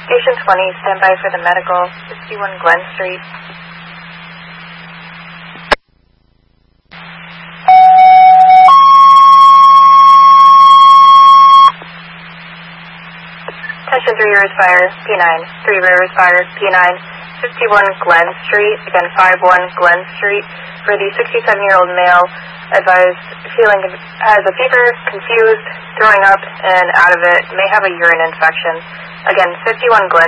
Station 20, stand by for the medical, 51 Glen Street. Attention 3 Rivers Fire, P9, 3 Rivers Fire, P9, 51 Glen Street, again 51 Glen Street, for the 67-year-old male, advised has a fever, confused, throwing up, and out of it, may have a urine infection. Again, 51 Glen